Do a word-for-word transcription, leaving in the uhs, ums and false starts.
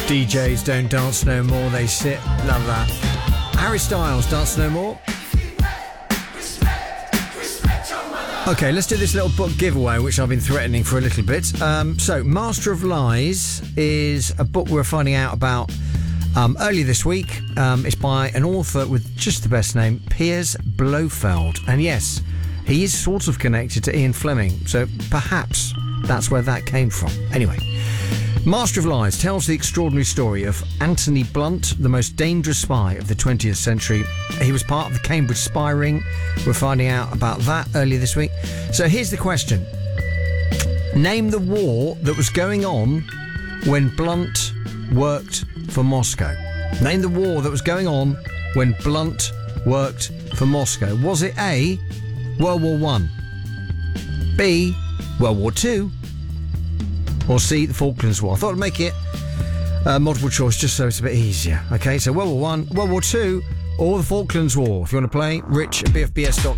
D Js don't dance no more, they sit. Love that. Harry Styles, Dance No More. Okay, let's do this little book giveaway, which I've been threatening for a little bit. Um, so, Master of Lies is a book we're finding out about um, earlier this week. Um, it's by an author with just the best name, Piers Blofeld. And yes, he is sort of connected to Ian Fleming, so perhaps that's where that came from. Anyway, Master of Lies tells the extraordinary story of Anthony Blunt, the most dangerous spy of the twentieth century. He was part of the Cambridge spy ring. We're finding out about that earlier this week. So here's the question. Name the war that was going on when Blunt worked for Moscow. Name the war that was going on when Blunt worked for Moscow. Was it A, World War One, B, World War Two, or C, the Falklands War? I thought I'd make it uh, multiple choice just so it's a bit easier. Okay, so World War One, World War Two, or the Falklands War. If you want to play, rich at b f b s dot